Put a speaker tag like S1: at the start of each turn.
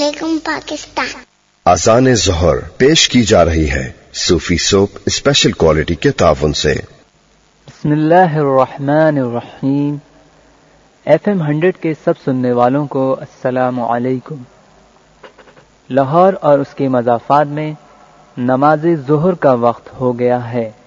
S1: अस्सलामुअलैकुम पाकिस्तान।
S2: अज़ान ज़ोहर पेश की जा रही है सूफी सोप स्पेशल क्वालिटी के ताउन से।
S3: बिस्मिल्लाहिर्रहमानिर्रहीम। FM 100 के सब सुनने वालों को अस्सलामुअलैकुम। लाहौर और उसके मज़ाफ़ात में नमाज़ ज़ोहर का वक्त हो गया है।